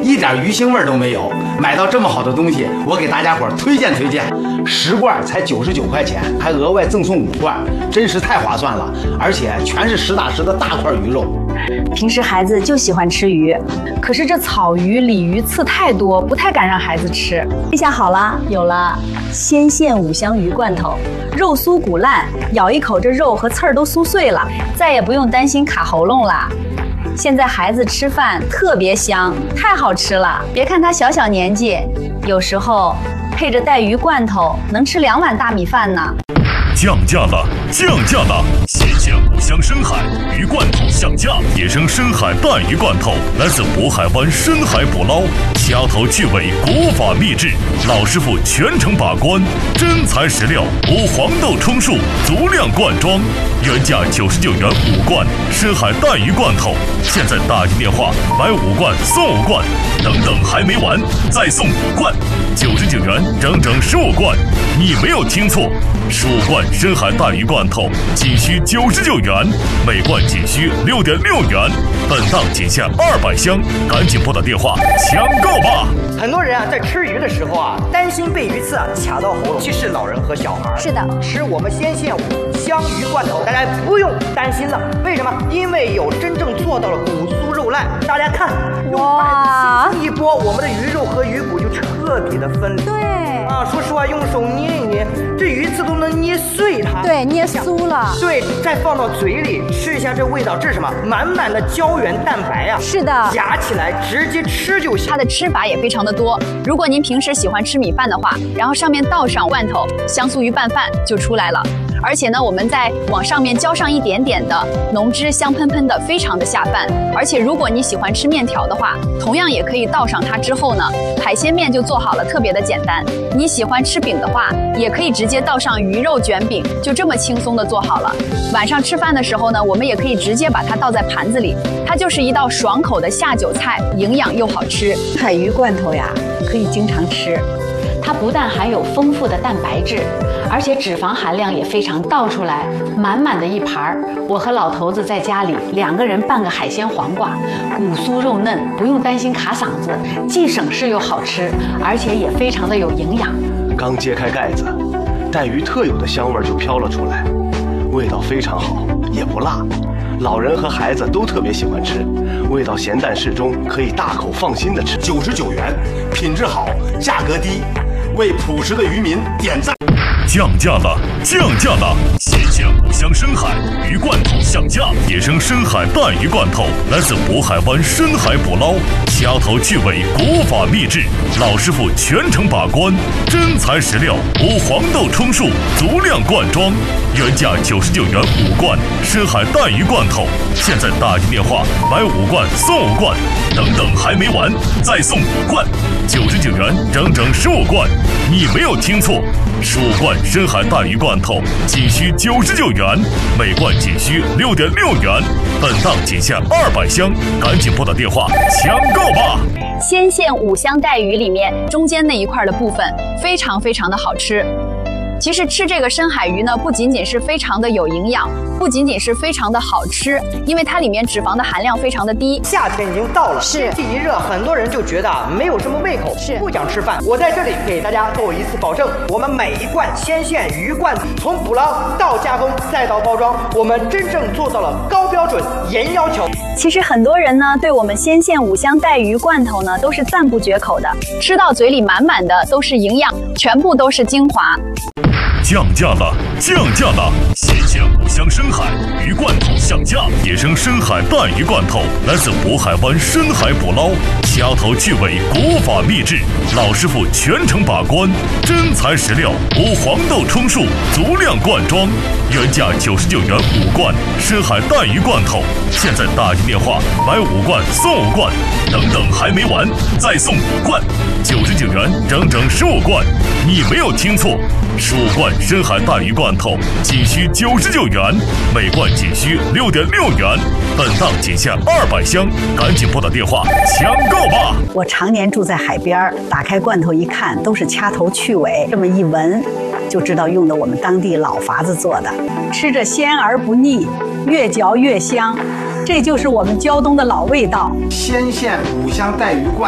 一点鱼腥味都没有。买到这么好的东西，我给大家伙推荐推荐，10罐才99块钱，还额外赠送5罐，真是太划算了，而且全是实打实的大块鱼肉。 平时孩子就喜欢吃鱼，可是这草鱼、鲤鱼刺太多，不太敢让孩子吃。 这下好了，有了鲜馅五香鱼罐头，肉酥骨烂，咬一口这肉和刺儿都酥碎了，再也不用担心卡喉咙啦。现在孩子吃饭特别香，太好吃了。别看他小小年纪，有时候配着带鱼罐头，能吃2碗大米饭呢。 降价了，降价了！鲜鲜五香深海鱼罐头降价，野生深海带鱼罐头来自渤海湾深海捕捞，掐头去尾，国法秘制，老师傅全程把关，真材实料，无黄豆充数，足量灌装，原价99元5罐深海带鱼罐头，现在打进电话买5罐送5罐，等等还没完，再送5罐，99元整整15罐，你没有听错，15罐深海带鱼罐头仅需99元，每罐仅需6.6元，本档仅限200箱，赶紧拨打电话抢购吧！ 很多人啊，在吃鱼的时候啊，担心被鱼刺啊卡到喉咙，其实老人和小孩是的， 吃我们鲜馅五香鱼罐头，大家不用担心了。为什么？因为有真正做到了骨酥肉烂。大家看，用筷子轻轻一拨，我们的鱼肉和鱼骨就彻底的分离。 对啊，说实话，用手捏一捏，这鱼刺都能捏碎它。 对，捏酥了。 对，再放到嘴里吃一下，这味道，这是什么？满满的胶原蛋白啊！ 是的， 夹起来直接吃就行。 它的吃法也非常的多。如果您平时喜欢吃米饭的话，然后上面倒上罐头，香酥鱼拌饭就出来了。而且呢，我们再往上面浇上一点点的浓汁，香喷喷的，非常的下饭。而且如果你喜欢吃面条的话，同样也可以倒上它之后呢，海鲜面就做好了，特别的简单。你喜欢吃饼的话，也可以直接倒上鱼肉卷饼，就这么轻松的做好了。晚上吃饭的时候呢，我们也可以直接把它倒在盘子里，它就是一道爽口的下酒菜，营养又好吃。 海鱼罐头呀，可以经常吃。 它不但含有丰富的蛋白质，而且脂肪含量也非常，倒出来满满的一盘。我和老头子在家里2个人拌个海鲜黄瓜，骨酥肉嫩，不用担心卡嗓子，既省事又好吃，而且也非常的有营养。 刚揭开盖子，带鱼特有的香味就飘了出来，味道非常好，也不辣，老人和孩子都特别喜欢吃，味道咸淡适中，可以大口放心的吃。 99元，品质好，价格低，为朴实的渔民点赞。 降价了，降价了！鲜鲜五香深海鱼罐头降价，野生深海带鱼罐头来自渤海湾深海捕捞，掐头去尾，国法秘制，老师傅全程把关，真材实料，无黄豆充数，足量灌装，原价99元5罐深海带鱼罐头，现在打进电话买5罐送5罐，等等还没完，再送5罐，99元整整15罐，你没有听错，15罐深海带鱼罐头仅需99元，每罐仅需6.6元，本档仅限200箱，赶紧拨打电话抢购吧！ 鲜馅五香带鱼里面中间那一块的部分非常非常的好吃。其实吃这个深海鱼呢，不仅仅是非常的有营养，不仅仅是非常的好吃，因为它里面脂肪的含量非常的低。 夏天已经到了， 是天气一热，很多人就觉得没有什么胃口， 是不想吃饭。我在这里给大家做一次保证，我们每一罐鲜馅鱼罐头，从捕捞到加工再到包装，我们真正做到了高标准、严要求。 其实很多人呢，对我们鲜馅五香带鱼罐头呢，都是赞不绝口的， 吃到嘴里满满的都是营养，全部都是精华。 降价了，降价了！鲜鲜五香深海鱼罐头降价，野生深海带鱼罐头来自渤海湾深海捕捞，掐头去尾，国法秘制，老师傅全程把关，真材实料，无黄豆充数，足量灌装，原价99元5罐深海带鱼罐头，现在打进电话买5罐送5罐，等等还没完，再送5罐，99元整整15罐，你没有听错，15罐深海带鱼罐头仅需99元，每罐仅需6.6元，本档仅限200箱，赶紧拨打电话抢购吧！ 我常年住在海边，打开罐头一看，都是掐头去尾，这么一闻就知道用的我们当地老法子做的，吃着鲜而不腻，越嚼越香，这就是我们胶东的老味道。 鲜馅五香带鱼罐。